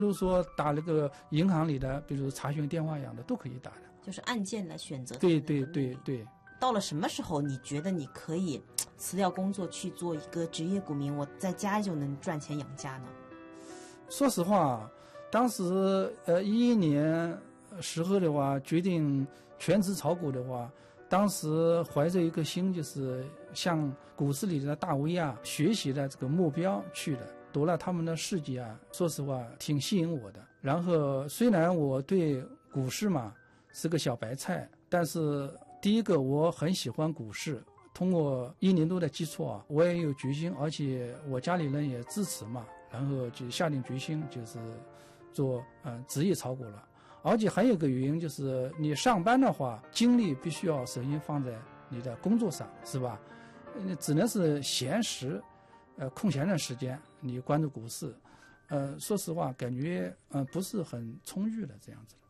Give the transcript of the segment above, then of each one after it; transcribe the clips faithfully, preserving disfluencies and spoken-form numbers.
比如说打那个银行里的，比如查询电话一样的，都可以打的， 就是按键来选择。 对对对对。 到了什么时候你觉得你可以辞掉工作去做一个职业股民，我在家就能赚钱养家呢？ 说实话，当时呃一一年时候的话，决定全职炒股的话，当时怀着一个心，就是向股市里的大 V 啊学习的这个目标去的，读了他们的事迹啊，说实话挺吸引我的。然后虽然我对股市嘛是个小白菜，但是第一个我很喜欢股市，通过一年多的基础啊，我也有决心，而且我家里人也支持嘛，然后就下定决心就是做呃职业炒股了。而且还有一个原因就是你上班的话，精力必须要首先放在你的工作上，是吧？只能是闲时呃空闲的时间你关注股市，呃说实话感觉呃不是很充裕的这样子的。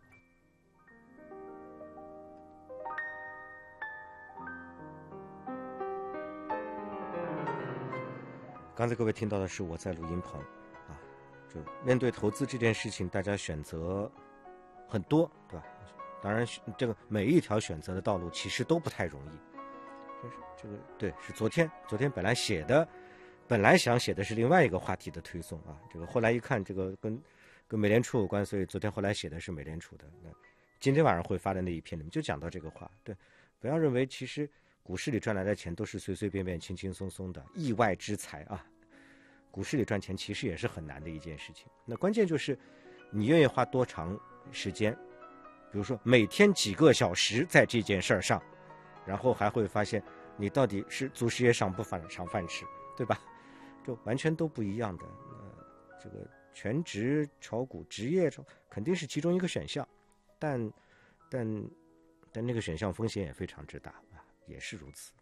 刚才各位听到的是我在录音棚啊，就面对投资这件事情，大家选择很多，对吧？当然，这个每一条选择的道路其实都不太容易。这是这个对，是昨天昨天本来写的，本来想写的是另外一个话题的推送啊，这个后来一看，这个跟跟美联储有关，所以昨天后来写的是美联储的。那今天晚上会发的那一篇里面就讲到这个话，对，不要认为其实股市里赚来的钱都是随随便便、轻轻松松的意外之财啊。股市里赚钱其实也是很难的一件事情。那关键就是你愿意花多长时间，比如说每天几个小时在这件事儿上，然后还会发现你到底是祖师爷赏不赏饭吃，对吧？就完全都不一样的。呃，这个全职炒股、职业炒肯定是其中一个选项，但但但那个选项风险也非常之大啊，也是如此。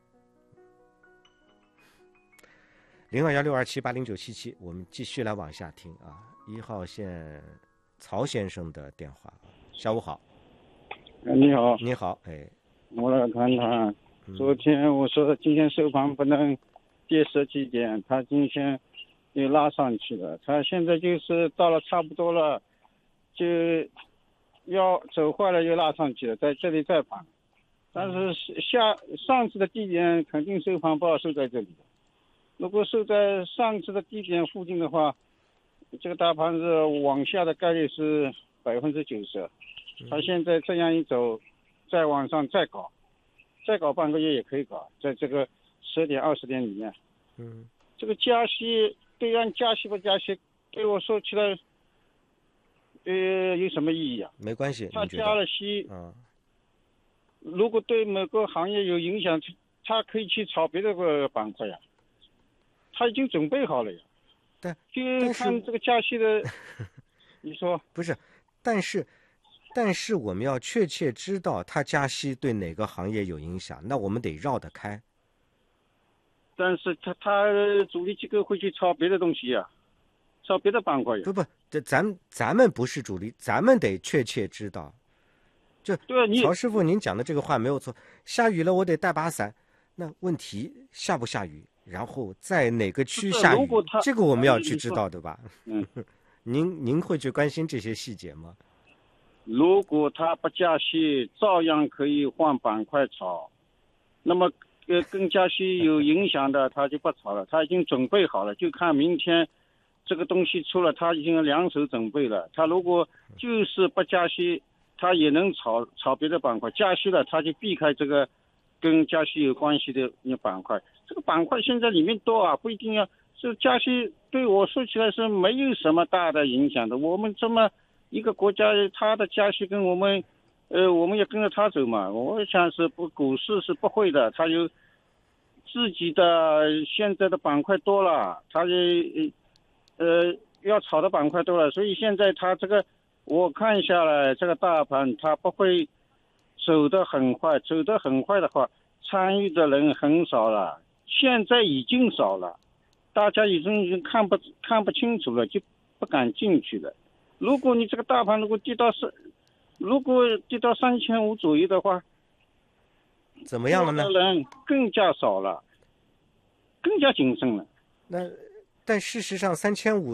零二幺六二七八零九七七，我们继续来往下听啊。一号线曹先生的电话，下午好。 你好， 你好，哎， 我来谈谈。昨天我说今天收盘不能跌十几点，他今天又拉上去了，他现在就是到了差不多了，就要走坏了又拉上去了，在这里再盘。但是下上次的低点肯定收盘不好收在这里的。如果收在上次的低点附近的话，这个大盘子往下的概率是百分之九十。他现在这样一走，再往上再搞，再搞半个月也可以搞，在这个十点二十点里面。 嗯， 这个加息，对岸加息不加息，对我说起来，呃，有什么意义啊？ 没关系， 他加了息， 嗯， 如果对某个行业有影响，他可以去炒别的个板块呀。他已经准备好了呀， 但就看这个加息的，你说不是？但是，但是我们要确切知道它加息对哪个行业有影响，那我们得绕得开。 但是他他主力机构会去炒别的东西呀，炒别的板块呀。 不不，这咱咱们不是主力，咱们得确切知道。就对你曹师傅，您讲的这个话没有错。下雨了，我得带把伞。那问题下不下雨？然后在哪个区下雨，这个我们要去知道，对吧？ 嗯， 您您会去关心这些细节吗？ 如果他不加息，照样可以换板块炒。那么，呃，跟加息有影响的，他就不炒了。他已经准备好了，就看明天这个东西出了，他已经两手准备了。他如果就是不加息，他也能炒炒别的板块；加息了，他就避开这个跟加息有关系的那板块。这个板块现在里面多啊，不一定要是加息，对我说起来是没有什么大的影响的。我们这么一个国家，它的加息跟我们，呃，我们也跟着它走嘛。我想是不，股市是不会的，它有自己的现在的板块多了，它也呃要炒的板块多了，所以现在它这个我看下来，这个大盘它不会走得很快，走得很快的话，参与的人很少了。现在已经少了，大家已经已经看不看不清楚了，就不敢进去了。如果你这个大盘如果跌到三，如果跌到三千五左右的话， 怎么样了呢？ 人更加少了，更加谨慎了。 那但事实上，三千五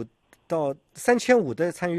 到三千五的参与